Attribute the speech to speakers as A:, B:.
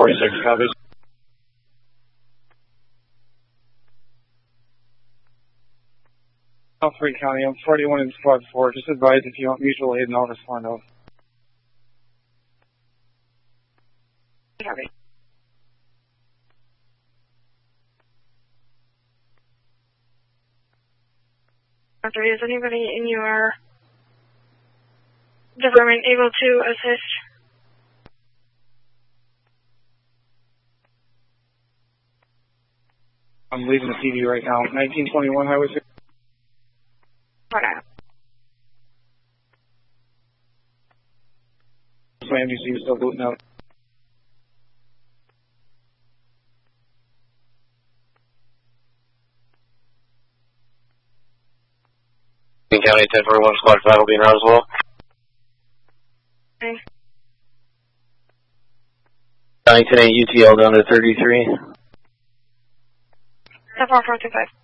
A: 46, copies. South 3 County, I'm 41 in Squad 4. Just advise if you want mutual aid and I'll respond out.
B: Copy. Is anybody in your department able to assist?
A: I'm leaving the TV right now. 1921 Highway 6.
B: What up?
A: Slam, you see you still booting out.
C: County 1041 Squad 5 will be in Roswell.
B: Okay.
C: County 10 UTL down to 33.
B: 425.